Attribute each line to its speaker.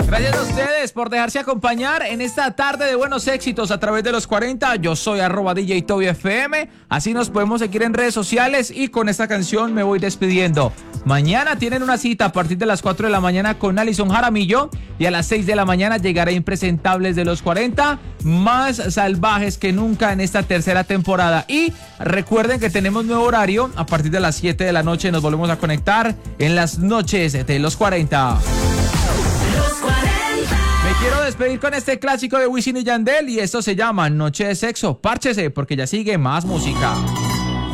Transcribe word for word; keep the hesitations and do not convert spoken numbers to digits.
Speaker 1: Gracias a ustedes por dejarse acompañar en esta tarde de buenos éxitos a través de los cuarenta. Yo soy arroba D J Toby F M. Así nos podemos seguir en redes sociales y con esta canción me voy despidiendo. Mañana tienen una cita a partir de las cuatro de la mañana con Alison Jaramillo y a las seis de la mañana llegará Impresentables de los cuarenta, más salvajes que nunca en esta tercera temporada. Y recuerden que tenemos nuevo horario. A partir de las siete de la noche nos volvemos a conectar en las noches de los cuarenta. Me quiero despedir con este clásico de Wisin y Yandel y esto se llama Noche de Sexo. Párchese porque ya sigue más música.